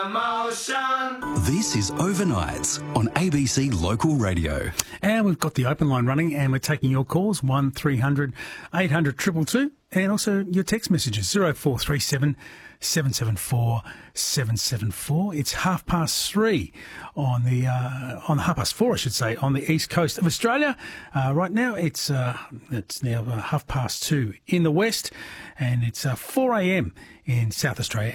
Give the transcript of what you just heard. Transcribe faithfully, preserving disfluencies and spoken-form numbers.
Emotion. This is Overnights on A B C Local Radio. And we've got the open line running and we're taking your calls, one three hundred eight hundred two two two, and also your text messages, oh four three seven seven seven four seven seven four. It's half past three on the, uh, on the half past four, I should say, on the east coast of Australia. Uh, right now it's, uh, it's now uh, half past two in the west, and it's uh, four a.m. in South Australia.